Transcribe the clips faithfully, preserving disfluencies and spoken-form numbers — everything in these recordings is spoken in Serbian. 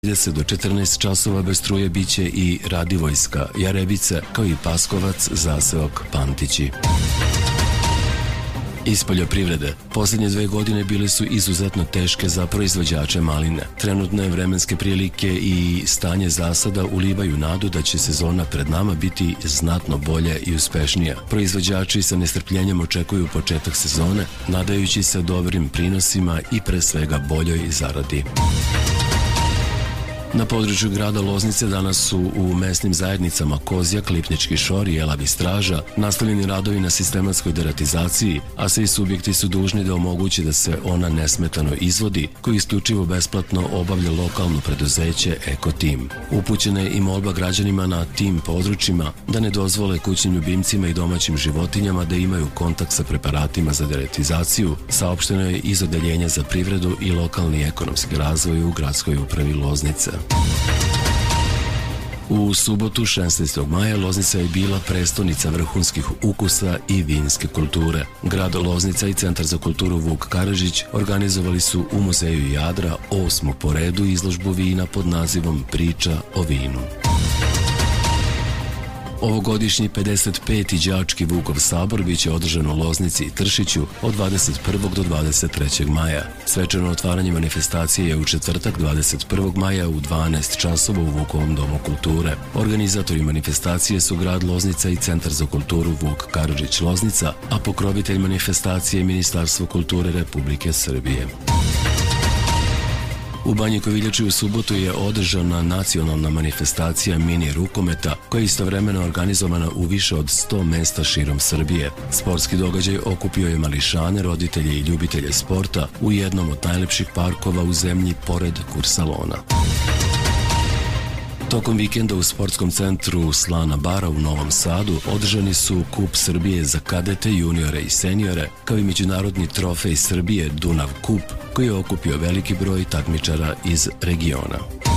trideset do četrnaest časova bez struje biće i Radivojska, Jarebice, kao i Paskovac, zaseok Pantići. Iz poljoprivrede, posljednje dve godine bile su izuzetno teške za proizvođače maline. Trenutne vremenske prilike i stanje zasada ulivaju nadu da će sezona pred nama biti znatno bolja i uspešnija. Proizvođači sa nestrpljenjem očekuju početak sezone, nadajući se dobrim prinosima i pre svega boljoj zaradi. Na području grada Loznice danas su u mesnim zajednicama Kozjak, Lipnički Šor i Elavi Straža nastavljeni radovi na sistematskoj deratizaciji, a svi subjekti su dužni da omoguće da se ona nesmetano izvodi, koji isključivo besplatno obavlja lokalno preduzeće Eko Tim. Upućena je i molba građanima na tim područjima da ne dozvole kućnim ljubimcima i domaćim životinjama da imaju kontakt sa preparatima za deratizaciju, saopšteno je iz Odeljenja za privredu i lokalni ekonomski razvoj u gradskoj upravi Loznice. U subotu šesnaestog maja Loznica je bila prestonica vrhunskih ukusa i vinske kulture. Grad Loznica i Centar za kulturu Vuk Karadžić organizovali su u Muzeju Jadra osmu po redu izložbu vina pod nazivom Priča o vinu. Ovogodišnji pedeset peti đački Vukov sabor biće održan u Loznici i Tršiću od dvadeset prvog do dvadeset trećeg maja. Svečano otvaranje manifestacije je u četvrtak dvadeset prvog maja u dvanaest časova u Vukovom domu kulture. Organizatori manifestacije su grad Loznica i Centar za kulturu Vuk Karadžić Loznica, a pokrovitelj manifestacije je Ministarstvo kulture Republike Srbije. U Banji Koviljači u subotu je održana nacionalna manifestacija mini rukometa koja je istovremeno organizovana u više od sto mesta širom Srbije. Sportski događaj okupio je mališane, roditelje i ljubitelje sporta u jednom od najlepših parkova u zemlji pored Kursalona. Tokom vikenda u sportskom centru Slana Bara u Novom Sadu održani su Kup Srbije za kadete, juniore i seniore, kao i međunarodni trofej Srbije Dunav Kup, koji je okupio veliki broj takmičara iz regiona.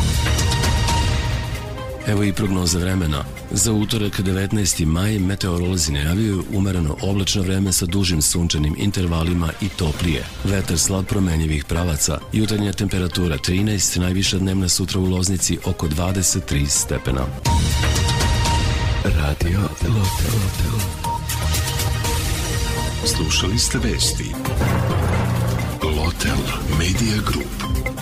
Evo i prognoza vremena. Za utorak devetnaesti maj meteorolozi najavljuju umereno oblačno vreme sa dužim sunčanim intervalima i toplije. Vetar slab promenjivih pravaca, jutarnja temperatura trinaest, najviša dnevna sutra u Loznici oko dvadeset tri stepena. Radio Lotel. Slušali ste vesti. Lotel Media Group.